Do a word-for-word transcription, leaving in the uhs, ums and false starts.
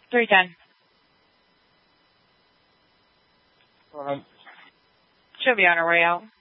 three ten. Um, She'll be on her way out.